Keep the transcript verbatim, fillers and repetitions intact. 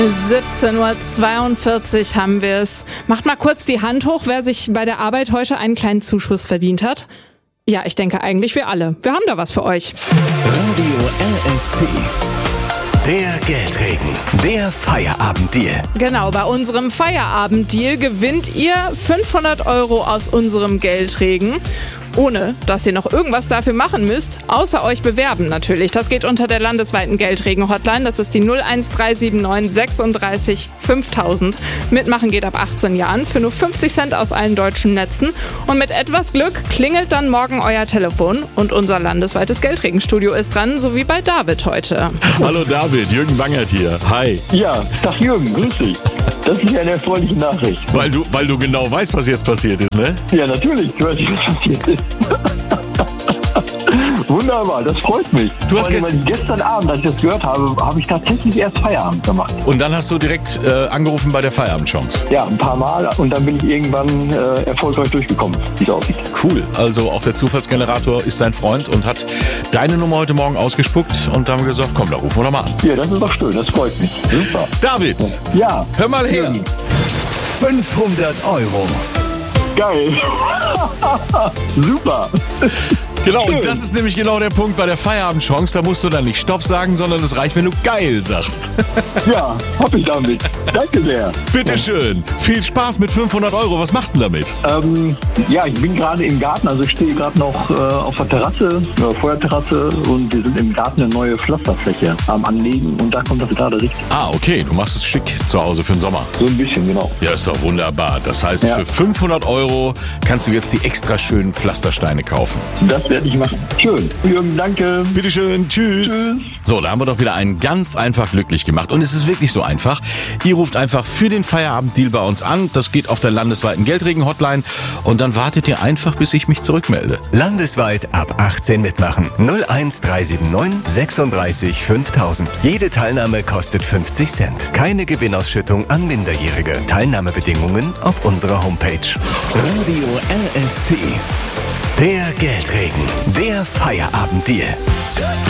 siebzehn Uhr zweiundvierzig haben wir es. Macht mal kurz die Hand hoch, wer sich bei der Arbeit heute einen kleinen Zuschuss verdient hat. Ja, ich denke eigentlich wir alle. Wir haben da was für euch. Radio L S T. Der Geldregen, der Feierabenddeal. Genau, bei unserem Feierabenddeal gewinnt ihr fünfhundert Euro aus unserem Geldregen. Ohne, dass ihr noch irgendwas dafür machen müsst, außer euch bewerben natürlich. Das geht unter der landesweiten Geldregen-Hotline. Das ist die null eins drei sieben neun sechsunddreißig fünftausend. Mitmachen geht ab achtzehn Jahren für nur fünfzig Cent aus allen deutschen Netzen. Und mit etwas Glück klingelt dann morgen euer Telefon und unser landesweites Geldregenstudio ist dran, so wie bei David heute. Hallo David, Jürgen Bangert hier. Hi. Ja, Tag Jürgen, grüß dich. Das ist ja eine erfreuliche Nachricht. Weil du, weil du genau weißt, was jetzt passiert ist, ne? Ja, natürlich, du weißt, was passiert ist. Wunderbar, das freut mich. Du hast Vor allem, weil gestern Abend, als ich das gehört habe, habe ich tatsächlich erst Feierabend gemacht. Und dann hast du direkt äh, angerufen bei der Feierabendchance. Ja, ein paar Mal und dann bin ich irgendwann äh, erfolgreich durchgekommen, wie es aussieht. Cool, also auch der Zufallsgenerator ist dein Freund und hat deine Nummer heute Morgen ausgespuckt und da haben wir gesagt, komm, da rufen wir doch mal an. Ja, das ist doch schön, das freut mich. Super. David, Ja. hör mal her. fünfhundert Euro. Geil. Super. Genau, Schön. und das ist nämlich genau der Punkt bei der Feierabendchance. Da musst du dann nicht Stopp sagen, sondern es reicht, wenn du geil sagst. Ja, hab ich damit. Danke sehr. Bitteschön. Viel Spaß mit fünfhundert Euro. Was machst du denn damit? Ähm, ja, ich bin gerade im Garten, also ich stehe gerade noch äh, auf der Terrasse, äh, Feuerterrasse und wir sind im Garten eine neue Pflasterfläche am Anlegen und da kommt das gerade richtig. Ah, okay. Du machst es schick zu Hause für den Sommer. So ein bisschen, genau. Ja, ist doch wunderbar. Das heißt, Ja. für fünfhundert Euro kannst du jetzt die extra schönen Pflastersteine kaufen. Das werde ich machen. Schön. Jürgen, danke. Bitteschön, tschüss. Tschüss. So, da haben wir doch wieder einen ganz einfach glücklich gemacht. Und es ist wirklich so einfach. Ihr ruft einfach für den Feierabenddeal bei uns an. Das geht auf der landesweiten Geldregen-Hotline. Und dann wartet ihr einfach, bis ich mich zurückmelde. Landesweit ab achtzehn mitmachen. null eins drei sieben neun sechsunddreißig fünftausend. Jede Teilnahme kostet fünfzig Cent. Keine Gewinnausschüttung an Minderjährige. Teilnahmebedingungen auf unserer Homepage. Radio L S T. Der Geldregen. Der Feierabenddeal.